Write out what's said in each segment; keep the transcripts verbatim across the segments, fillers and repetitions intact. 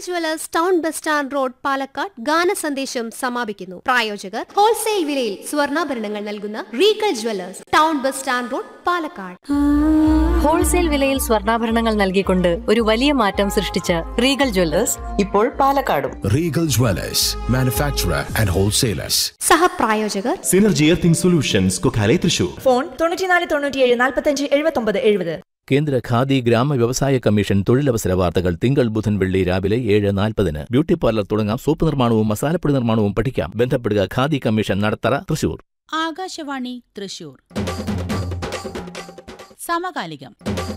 Jewellers town bus stand road Palakkad ഗാന സന്ദേശം സമാപിക്കുന്നു. പ്രായോജകർ ഹോൾസെയിൽ വിലയിൽ സ്വർണ്ണാഭരണങ്ങൾ നൽകുന്ന Regal jewellers town bus stand road Palakkad. Wholesale വിലയിൽ സ്വർണ്ണാഭരണങ്ങൾ നൽകിക്കൊണ്ട് ഒരു വലിയ മാറ്റം സൃഷ്ടിച്ച റീഗൽ ജുവലേഴ്സ് ഇപ്പോൾ പാലക്കാടും. Regal jewellers manufacturer and wholesalers. സഹപ്രായോജകർ synergy earthing solutions Kokkalai Thrissur. Phone തൊണ്ണൂറ്റിനാല് തൊണ്ണൂറ്റിയേഴ് നാൽപ്പത്തഞ്ച് എഴുപത്തൊമ്പത് എഴുപത്. കേന്ദ്ര ഖാദി ഗ്രാമ വ്യവസായ കമ്മീഷൻ തൊഴിലവസര വാർത്തകൾ തിങ്കൾ ബുധൻ വെള്ളി രാവിലെ ഏഴ് നാൽപ്പതിന്. ബ്യൂട്ടി പാർലർ തുടങ്ങാം. സോപ്പ് നിർമ്മാണവും മസാലപ്പൊടി നിർമ്മാണവും പഠിക്കാം. ബന്ധപ്പെടുക ഖാദി കമ്മീഷൻ, നടത്തറ, തൃശൂർ. ആകാശവാണി തൃശൂർ. സമകാലികം.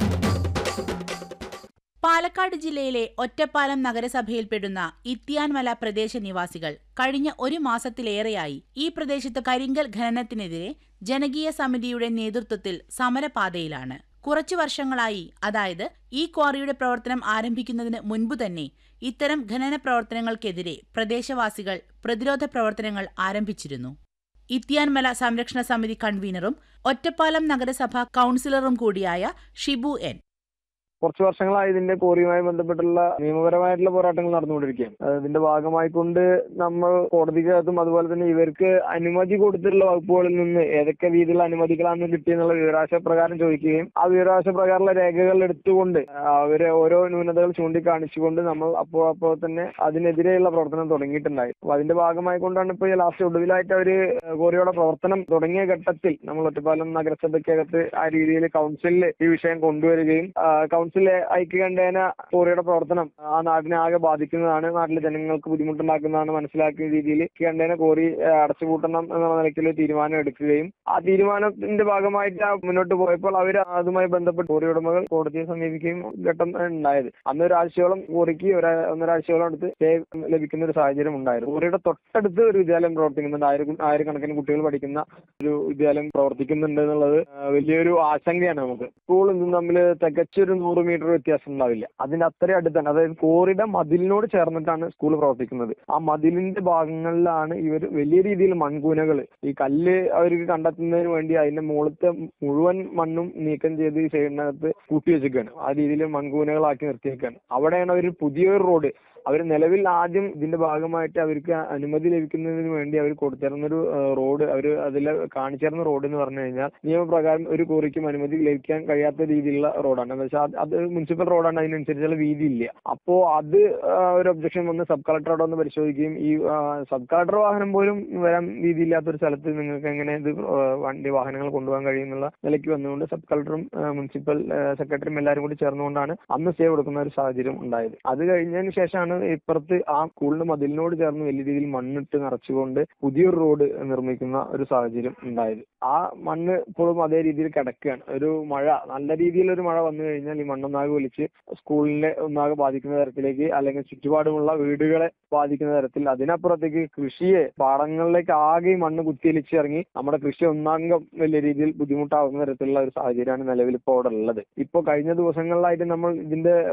പാലക്കാട് ജില്ലയിലെ ഒറ്റപ്പാലം നഗരസഭയിൽപ്പെടുന്ന ഇത്തിയാൻമല പ്രദേശ നിവാസികൾ കഴിഞ്ഞ ഒരു മാസത്തിലേറെയായി ഈ പ്രദേശത്ത് കരിങ്കൽ ഖനനത്തിനെതിരെ ജനകീയ സമിതിയുടെ നേതൃത്വത്തിൽ സമരപാതയിലാണ്. കുറച്ചു വർഷങ്ങളായി, അതായത് ഈ ക്വാറിയുടെ പ്രവർത്തനം ആരംഭിക്കുന്നതിന് മുൻപു തന്നെ ഇത്തരം ഖനന പ്രവർത്തനങ്ങൾക്കെതിരെ പ്രദേശവാസികൾ പ്രതിരോധ പ്രവർത്തനങ്ങൾ ആരംഭിച്ചിരുന്നു. ഇത്തിയാൻമല സംരക്ഷണ സമിതി കൺവീനറും ഒറ്റപ്പാലം നഗരസഭ കൗൺസിലറും കൂടിയായ ഷിബു എൻ. കുറച്ചു വർഷങ്ങളായി ഇതിന്റെ കോറിയുമായി ബന്ധപ്പെട്ടുള്ള നിയമപരമായിട്ടുള്ള പോരാട്ടങ്ങൾ നടന്നുകൊണ്ടിരിക്കുകയാണ്. ഇതിന്റെ ഭാഗമായിക്കൊണ്ട് നമ്മൾ കോടതിക്കകത്തും അതുപോലെ തന്നെ ഇവർക്ക് അനുമതി കൊടുത്തിട്ടുള്ള വകുപ്പുകളിൽ നിന്ന് ഏതൊക്കെ രീതിയിലുള്ള അനുമതികളാണ് കിട്ടിയെന്നുള്ള വിവരാവകാശ പ്രകാരം ചോദിക്കുകയും ആ വിവരാവകാശ പ്രകാരമുള്ള രേഖകൾ എടുത്തുകൊണ്ട് അവരെ ഓരോ ന്യൂനതകൾ ചൂണ്ടിക്കാണിച്ചുകൊണ്ട് നമ്മൾ അപ്പോൾ അപ്പോൾ തന്നെ അതിനെതിരെയുള്ള പ്രവർത്തനം തുടങ്ങിയിട്ടുണ്ടായി. അപ്പൊ അതിന്റെ ഭാഗമായിക്കൊണ്ടാണ് ഇപ്പൊ ലാസ്റ്റ് ഒടുവിലായിട്ട് അവര് കോറിയുടെ പ്രവർത്തനം തുടങ്ങിയ ഘട്ടത്തിൽ നമ്മൾ ഒറ്റപ്പാലം നഗരസഭയ്ക്കകത്ത് ആ രീതിയിൽ കൗൺസിലിൽ ഈ വിഷയം കൊണ്ടുവരികയും കൗൺസിൽ ഐക്യകണ്ഠേന കോറിയുടെ പ്രവർത്തനം ആ നാടിനെ ആകെ ബാധിക്കുന്നതാണ്, നാട്ടിലെ ജനങ്ങൾക്ക് ബുദ്ധിമുട്ടുണ്ടാക്കുന്നതാണ് മനസ്സിലാക്കിയ രീതിയിൽ ഐക്യകണ്ഠേന കോറി അടച്ചുപൂട്ടണം എന്നുള്ള നിലയ്ക്കുള്ള തീരുമാനം എടുക്കുകയും ആ തീരുമാനത്തിന്റെ ഭാഗമായിട്ട് മുന്നോട്ട് പോയപ്പോൾ അവർ അതുമായി ബന്ധപ്പെട്ട് കോറി ഉടമകൾ കോടതിയെ സമീപിക്കുകയും ഘട്ടം ഉണ്ടായത്. അന്ന് ഒരാഴ്ചയോളം കോറിക്ക് ഒന്നരാഴ്ചയോളം അടുത്ത് സ്റ്റേ ലഭിക്കുന്ന ഒരു സാഹചര്യം ഉണ്ടായിരുന്നു. കോറിയുടെ തൊട്ടടുത്ത് ഒരു വിദ്യാലയം പ്രവർത്തിക്കുന്നുണ്ട്. ആയിരം ആയിരക്കണക്കിന് കുട്ടികൾ പഠിക്കുന്ന ഒരു വിദ്യാലയം പ്രവർത്തിക്കുന്നുണ്ട് എന്നുള്ളത് വലിയൊരു ആശങ്കയാണ് നമുക്ക്. സ്കൂളിൽ നിന്നും തമ്മിൽ തികച്ചൊരു നൂറ് മീറ്റർ വ്യത്യാസം ഉണ്ടാവില്ല. അതിന്റെ അത്രയും അടുത്താണ്, അതായത് കോറിയുടെ മതിലിനോട് ചേർന്നിട്ടാണ് സ്കൂൾ പ്രവർത്തിക്കുന്നത്. ആ മതിലിന്റെ ഭാഗങ്ങളിലാണ് ഇവർ വലിയ രീതിയിൽ മൺകൂനകൾ, ഈ കല്ല് അവർക്ക് കണ്ടെത്തുന്നതിന് വേണ്ടി അതിന്റെ മുകളിലത്തെ മുഴുവൻ മണ്ണും നീക്കം ചെയ്ത് ഈ സൈഡിനകത്ത് കൂട്ടി വെച്ചിരിക്കുകയാണ്. ആ രീതിയിൽ മൺകൂനകളാക്കി നിർത്തിയേക്കാണ്. അവിടെയാണ് അവർ പുതിയൊരു റോഡ് അവർ നിലവിൽ ആദ്യം ഇതിന്റെ ഭാഗമായിട്ട് അവർക്ക് അനുമതി ലഭിക്കുന്നതിന് വേണ്ടി അവർ കൊടുത്തിരുന്നൊരു റോഡ്, അവർ അതിൽ കാണിച്ചിരുന്ന റോഡ് എന്ന് പറഞ്ഞു കഴിഞ്ഞാൽ നിയമപ്രകാരം ഒരു കോറിക്കും അനുമതി ലഭിക്കാൻ കഴിയാത്ത രീതിയിലുള്ള റോഡാണ്. എന്ന് വെച്ചാൽ അത് മുനിസിപ്പൽ റോഡാണ്, അതിനനുസരിച്ചുള്ള വീതി ഇല്ല. അപ്പോ അത് ഒരു ഒബ്ജക്ഷൻ വന്ന് സബ് കളക്ടറോട് ഒന്ന് പരിശോധിക്കുകയും ഈ സബ് കളക്ടർ വാഹനം പോലും വരാൻ വീതിയില്ലാത്ത ഒരു സ്ഥലത്ത് നിങ്ങൾക്ക് എങ്ങനെ ഇത് വണ്ടി വാഹനങ്ങൾ കൊണ്ടുപോകാൻ കഴിയുന്നുള്ള നിലയ്ക്ക് വന്നുകൊണ്ട് സബ് കളക്ടറും മുനിസിപ്പൽ സെക്രട്ടറിയും എല്ലാവരും കൂടി ചേർന്നുകൊണ്ടാണ് അന്ന് സ്റ്റേ കൊടുക്കുന്ന ഒരു സാഹചര്യം ഉണ്ടായത്. അത് കഴിഞ്ഞതിന് ശേഷമാണ് ഇപ്പുറത്ത് ആ സ്കൂളിന്റെ മതിലിനോട് ചേർന്ന് വലിയ രീതിയിൽ മണ്ണിട്ട് നിറച്ചുകൊണ്ട് പുതിയൊരു റോഡ് നിർമ്മിക്കുന്ന ഒരു സാഹചര്യം ഉണ്ടായത്. ആ മണ്ണ് ഇപ്പോഴും അതേ രീതിയിൽ കിടക്കുകയാണ്. ഒരു മഴ, നല്ല രീതിയിലൊരു മഴ വന്നു കഴിഞ്ഞാൽ ഈ മണ്ണൊന്നാകെ ഒലിച്ച് സ്കൂളിനെ ഒന്നാകെ ബാധിക്കുന്ന തരത്തിലേക്ക്, അല്ലെങ്കിൽ ചുറ്റുപാടുമുള്ള വീടുകളെ ബാധിക്കുന്ന തരത്തിൽ, അതിനപ്പുറത്തേക്ക് കൃഷിയെ, പാടങ്ങളിലേക്ക് ആകെ മണ്ണ് കുത്തിയൊലിച്ചിറങ്ങി നമ്മുടെ കൃഷി ഒന്നാംഗം വലിയ രീതിയിൽ ബുദ്ധിമുട്ടാവുന്ന തരത്തിലുള്ള ഒരു സാഹചര്യമാണ് നിലവിൽ ഇപ്പോൾ അവിടെ ഉള്ളത്. ഇപ്പൊ കഴിഞ്ഞ ദിവസങ്ങളിലായിട്ട് നമ്മൾ ഇതിന്റെ